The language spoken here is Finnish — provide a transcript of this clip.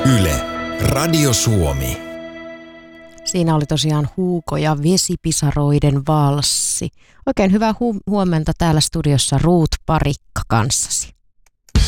Yle, Radio Suomi. Siinä oli tosiaan Huuko ja Vesipisaroiden valssi. Oikein hyvää huomenta täällä studiossa Ruut Parikka kanssasi.